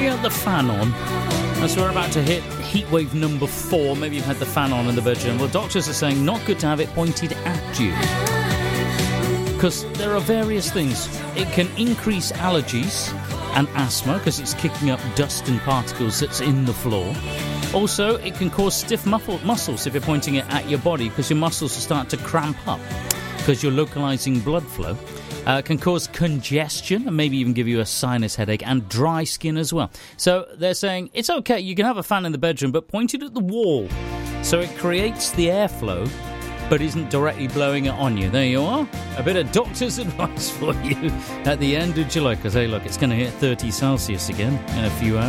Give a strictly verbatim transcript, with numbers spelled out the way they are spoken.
you had the fan on, as we're about to hit heat wave number four, maybe you've had the fan on in the bedroom. Well, doctors are saying not good to have it pointed at you, because there are various things. It can increase allergies and asthma because it's kicking up dust and particles that's in the floor. Also, it can cause stiff muffle- muscles if you're pointing it at your body, because your muscles will start to cramp up because you're localizing blood flow. Uh, can cause congestion and maybe even give you a sinus headache and dry skin as well. So they're saying it's okay, you can have a fan in the bedroom, but point it at the wall so it creates the airflow but isn't directly blowing it on you. There you are. A bit of doctor's advice for you at the end of July, because, hey, look, it's going to hit thirty Celsius again in a few hours.